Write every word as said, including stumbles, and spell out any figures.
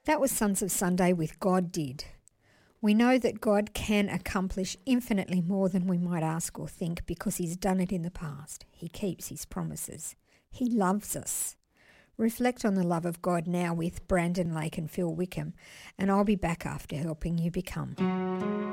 That was Sons of Sunday with God Did. We know that God can accomplish infinitely more than we might ask or think because he's done it in the past. He keeps his promises. He loves us. Reflect on the love of God now with Brandon Lake and Phil Wickham, and I'll be back after helping you become.